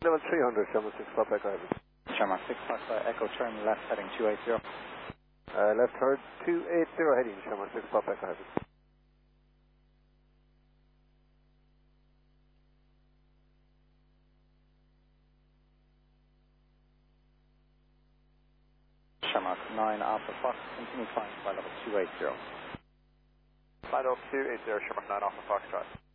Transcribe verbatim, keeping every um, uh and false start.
Level three hundred, Shamrock six Papa Echo Heavy. Shamrock six Papa Echo, turn left heading two eight zero. Uh, left third, two eight zero heading, Shamrock six Papa Echo Heavy. Shamrock nine Alpha Fox, continue climb by level two eight zero. Flight up two eight zero, Shamrock nine Alpha Fox, drive.